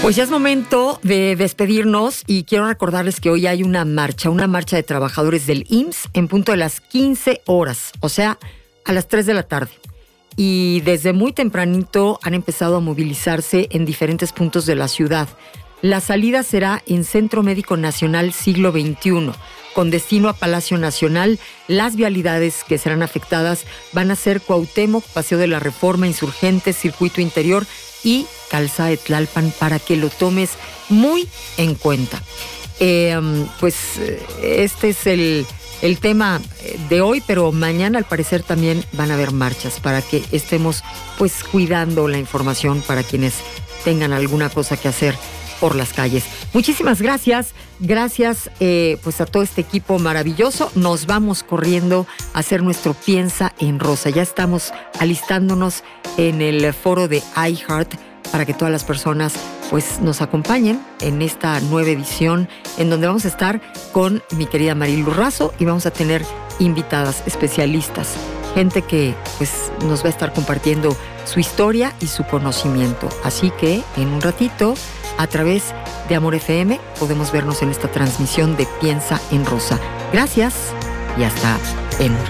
Pues ya es momento de despedirnos y quiero recordarles que hoy hay una marcha de trabajadores del IMSS en punto de las 15 horas, o sea, a las 3 de la tarde. Y desde muy tempranito han empezado a movilizarse en diferentes puntos de la ciudad. La salida será en Centro Médico Nacional Siglo XXI, con destino a Palacio Nacional. Las vialidades que serán afectadas van a ser Cuauhtémoc, Paseo de la Reforma, Insurgentes, Circuito Interior y Calzada de Tlalpan, para que lo tomes muy en cuenta. Este es el tema de hoy, pero mañana al parecer también van a haber marchas para que estemos pues cuidando la información para quienes tengan alguna cosa que hacer por las calles. Muchísimas gracias pues a todo este equipo maravilloso. Nos vamos corriendo a hacer nuestro Piensa en Rosa. Ya estamos alistándonos en el foro de iHeart para que todas las personas pues nos acompañen en esta nueva edición, en donde vamos a estar con mi querida Marilu Razo y vamos a tener invitadas especialistas, gente que pues nos va a estar compartiendo su historia y su conocimiento. Así que en un ratito, a través de Amor FM, podemos vernos en esta transmisión de Piensa en Rosa. Gracias y hasta en un ratito.